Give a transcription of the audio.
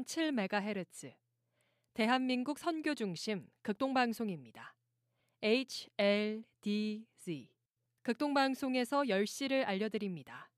104.7MHz 대한민국 선교 중심 극동방송입니다. HLDZ 극동방송에서 10시를 알려드립니다.